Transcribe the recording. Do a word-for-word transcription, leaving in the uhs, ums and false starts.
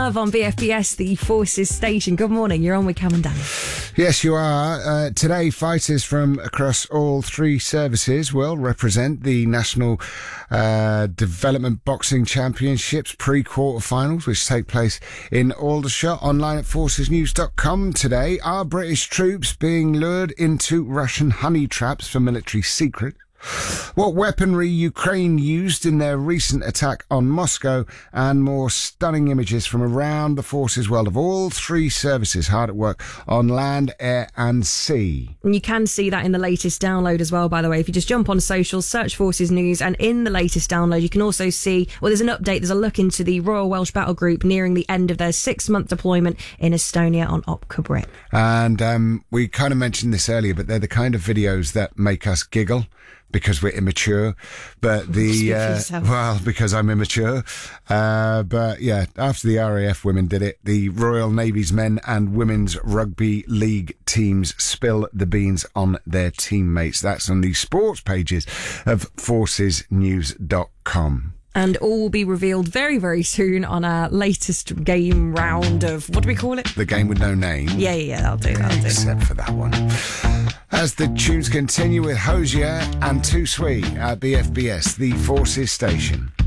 Love on B F B S, the Forces Station. Good morning. You're on with Cam and Dan. Yes, you are. Uh, today, fighters from across all three services will represent the National uh, Development Boxing Championships pre-quarterfinals, which take place in Aldershot. Online at forces news dot com today. Are British troops being lured into Russian honey traps for military secrets? What weaponry Ukraine used in their recent attack on Moscow, and more stunning images from around the forces world of all three services hard at work on land, air and sea. And you can see that in the latest download as well, by the way. If you just jump on socials, search Forces News, and in the latest download you can also see, well, there's an update, there's a look into the Royal Welsh Battle Group nearing the end of their six-month deployment in Estonia on Opka Brit. And um, we kind of mentioned this earlier, but they're the kind of videos that make us giggle, because we're immature, but the, uh, well, because I'm immature. Uh, but yeah, after the R A F women did it, the Royal Navy's men and women's rugby league teams spill the beans on their teammates. That's on the sports pages of forces news dot com. And all will be revealed very, very soon on our latest game round of, what do we call it? The game with no name. Yeah, yeah, yeah, that'll do, that'll do. Except for that one. As the tunes continue with Hosier and Too Sweet at B F B S, the Forces Station.